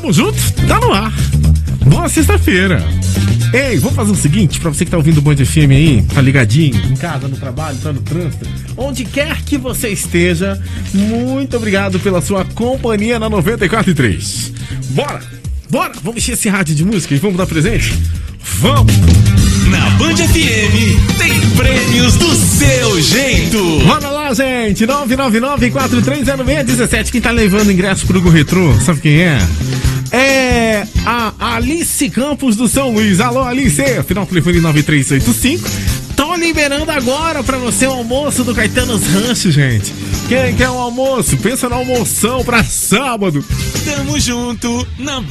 Tamo junto, tá no ar. Boa sexta-feira. Ei, vamos fazer o seguinte, pra você que tá ouvindo o Band FM aí, tá ligadinho, em casa, no trabalho, tá no trânsito, onde quer que você esteja, muito obrigado pela sua companhia na 94.3. Bora, vamos encher esse rádio de música e vamos dar presente? Vamos! Na Band FM tem prêmios do seu jeito. Bora lá, gente! 999-430617. Quem tá levando ingresso pro Hugo Retrô, sabe quem é? É a Alice Campos do São Luís. Alô, Alice! Final telefone 9385. Tô liberando agora pra você o almoço do Caetanos Rancho, gente. Quem quer um almoço? Pensa no almoção pra sábado. Tamo junto na